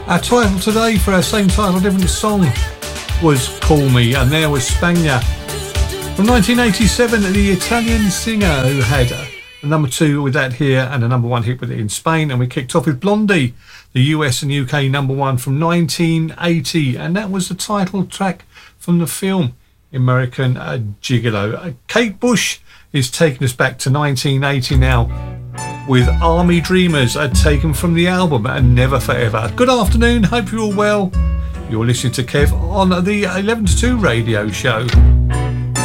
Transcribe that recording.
Our title today for our same title, different song, was Call Me, and there was Spagna. From 1987, the Italian singer who had a number 2 with that here and a number 1 hit with it in Spain. And we kicked off with Blondie, the US and UK number 1 from 1980, and that was the title track from the film American Gigolo. Kate Bush is taking us back to 1980 now with Army Dreamers, taken from the album and Never Forever. Good afternoon, hope you're all well. You're listening to Kev on the 11 to 2 radio show.